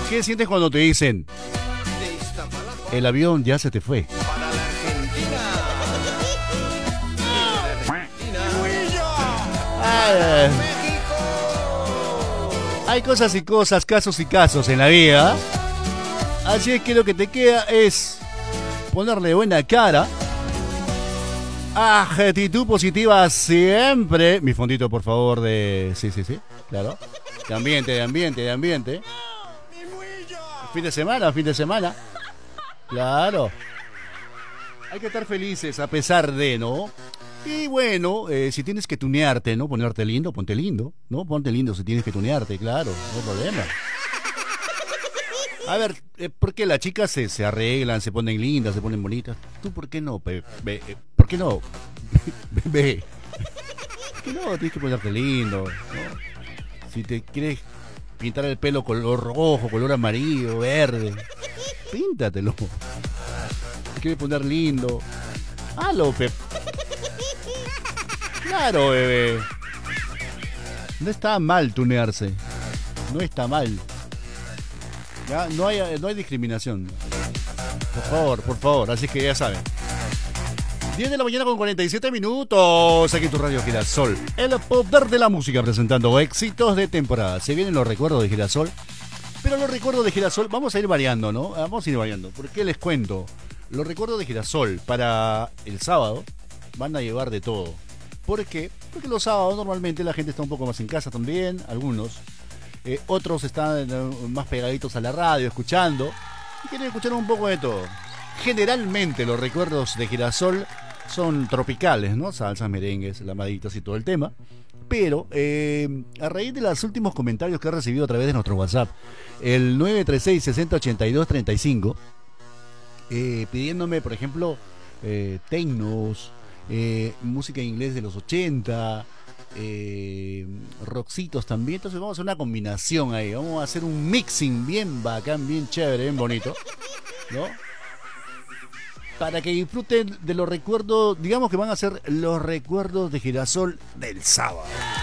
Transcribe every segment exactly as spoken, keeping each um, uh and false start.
¿Qué sientes cuando te dicen el avión ya se te fue? Ay, hay cosas y cosas, casos y casos en la vida. Así es que lo que te queda es ponerle buena cara, actitud positiva siempre. Mi fondito, por favor, de... Sí, sí, sí, claro. De ambiente, de ambiente, de ambiente. Fin de semana, fin de semana. Claro. Hay que estar felices a pesar de, ¿no? Y bueno, eh, si tienes que tunearte, ¿no? Ponerte lindo, ponte lindo, ¿no? Ponte lindo si tienes que tunearte, claro, no hay problema. A ver, eh, ¿por qué las chicas se, se arreglan, se ponen lindas, se ponen bonitas? ¿Tú por qué no? Pe, be, eh, ¿Por qué no? Bebé. ¿Por qué no? Tienes que ponerte lindo, ¿no? Si te quieres pintar el pelo color rojo, color amarillo, verde, píntatelo. Si quieres poner lindo, hazlo, Pep. Claro, bebé. No está mal tunearse. No está mal. ¿Ya? No hay, no hay discriminación. Por favor, por favor. Así que ya saben. diez de la mañana con cuarenta y siete minutos. Aquí en tu radio Girasol. El poder de la música presentando éxitos de temporada. Se vienen los recuerdos de Girasol. Pero los recuerdos de Girasol vamos a ir variando, ¿no? Vamos a ir variando. ¿Por qué les cuento? Los recuerdos de Girasol para el sábado van a llevar de todo. ¿Por qué? Porque los sábados normalmente la gente está un poco más en casa también, algunos. Eh, otros están eh, más pegaditos a la radio, escuchando. Y quieren escuchar un poco de todo. Generalmente los recuerdos de Girasol son tropicales, ¿no? Salsas, merengues, lamaditas y todo el tema. Pero eh, a raíz de los últimos comentarios que he recibido a través de nuestro WhatsApp, el nueve tres seis, seis cero ocho dos, tres cinco, eh, pidiéndome, por ejemplo, eh, tecnos, Eh, música en inglés de los ochenta, eh, rockcitos también. Entonces vamos a hacer una combinación ahí, vamos a hacer un mixing bien bacán, bien chévere, bien bonito, ¿no? Para que disfruten de los recuerdos, digamos que van a ser los recuerdos de Girasol del sábado.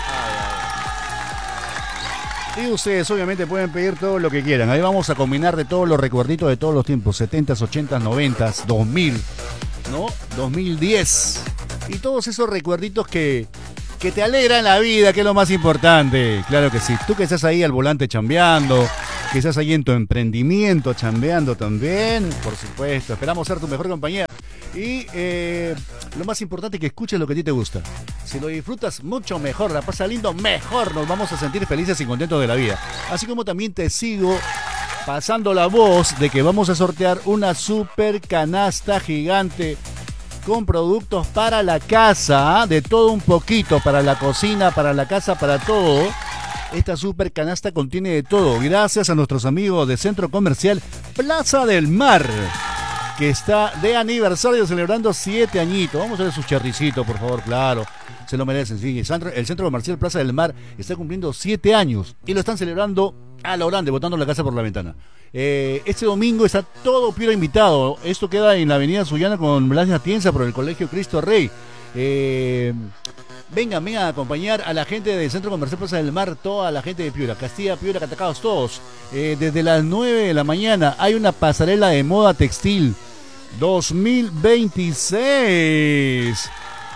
Y ustedes obviamente pueden pedir todo lo que quieran. Ahí vamos a combinar de todos los recuerditos de todos los tiempos, setentas, ochentas, noventas, dos mil, ¿no? dos mil diez. Y todos esos recuerditos que, que te alegran la vida, que es lo más importante. Claro que sí. Tú que estás ahí al volante chambeando, que estás ahí en tu emprendimiento chambeando también, por supuesto. Esperamos ser tu mejor compañía. Y eh, lo más importante es que escuches lo que a ti te gusta. Si lo disfrutas mucho mejor, la pasa lindo, mejor nos vamos a sentir felices y contentos de la vida. Así como también te sigo pasando la voz de que vamos a sortear una super canasta gigante con productos para la casa, de todo un poquito, para la cocina, para la casa, para todo. Esta super canasta contiene de todo, gracias a nuestros amigos de Centro Comercial Plaza del Mar, que está de aniversario, celebrando siete añitos. Vamos a ver sus cherricitos, por favor, claro. Se lo merecen, sí. El Centro Comercial Plaza del Mar está cumpliendo siete años y lo están celebrando a lo grande, botando la casa por la ventana. Eh, este domingo está todo Piura invitado. Esto queda en la avenida Sullana con Blas de Atienza por el Colegio Cristo Rey. Eh, vengan, vengan a acompañar a la gente del Centro Comercial Plaza del Mar, toda la gente de Piura, Castilla, Piura, Catacaos, todos. Eh, desde las nueve de la mañana hay una pasarela de moda textil dos mil veintiséis.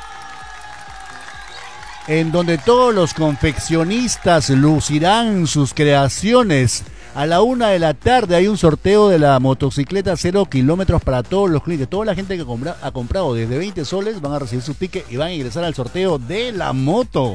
En donde todos los confeccionistas lucirán sus creaciones. A la una de la tarde hay un sorteo de la motocicleta cero kilómetros para todos los clientes. Toda la gente que compra, ha comprado desde veinte soles van a recibir su ticket y van a ingresar al sorteo de la moto.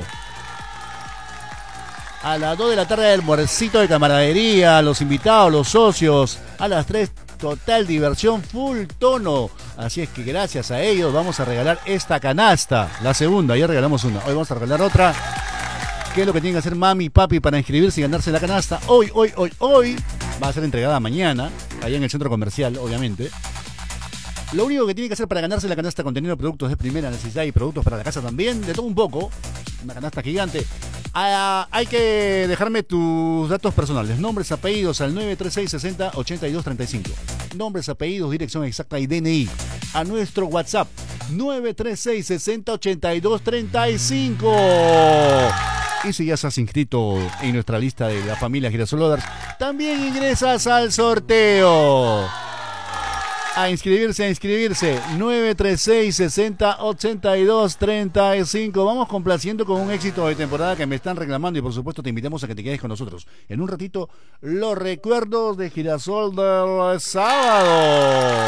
A las dos de la tarde el almuercito de camaradería, los invitados, los socios. A las tres total diversión full tono. Así es que gracias a ellos vamos a regalar esta canasta. La segunda, ya regalamos una. Hoy vamos a regalar otra. ¿Qué es lo que tienen que hacer mami y papi para inscribirse y ganarse la canasta? Hoy, hoy, hoy, hoy. Va a ser entregada mañana, allá en el centro comercial, obviamente. Lo único que tienen que hacer para ganarse la canasta conteniendo productos de primera necesidad y productos para la casa también, de todo un poco. Una canasta gigante. Ah, hay que dejarme tus datos personales, nombres, apellidos al nueve tres seis, sesenta, ochenta y dos, treinta y cinco. Nombres, apellidos, dirección exacta y D N I a nuestro WhatsApp nueve tres seis, sesenta, ochenta y dos, treinta y cinco. Y si ya estás inscrito en nuestra lista de la familia Girasol Lovers, también ingresas al sorteo. A inscribirse, a inscribirse. nueve tres seis, sesenta, ochenta y dos, treinta y cinco. Vamos complaciendo con un éxito de temporada que me están reclamando y por supuesto te invitamos a que te quedes con nosotros. En un ratito, los recuerdos de Girasol del sábado.